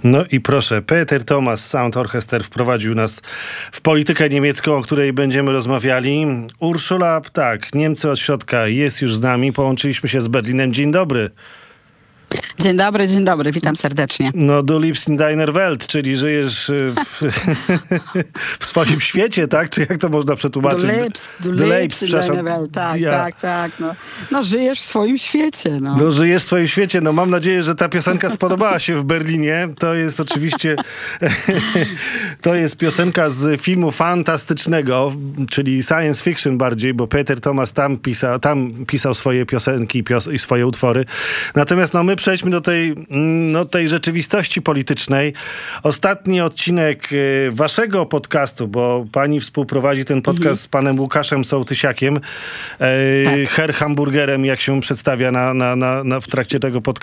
No i proszę, Peter Thomas Soundorchester wprowadził nas w politykę niemiecką, o której będziemy rozmawiali. Urszula, tak, Niemcy od środka jest już z nami. Połączyliśmy się z Berlinem. Dzień dobry. Dzień dobry, witam serdecznie. No, du lebst in deiner Welt, czyli żyjesz w swoim świecie, tak? Czy jak to można przetłumaczyć? Du lebst in deiner Welt, tak. No, żyjesz w swoim świecie. No, żyjesz w swoim świecie. No, mam nadzieję, że ta piosenka spodobała się w Berlinie. To jest oczywiście to jest piosenka z filmu fantastycznego, czyli science fiction bardziej, bo Peter Thomas tam pisał swoje piosenki i swoje utwory. Natomiast no, my przejdźmy do tej rzeczywistości politycznej. Ostatni odcinek waszego podcastu, bo pani współprowadzi ten podcast z panem Łukaszem Sołtysiakiem, Herr Hamburgerem, jak się przedstawia w trakcie tego podcastu.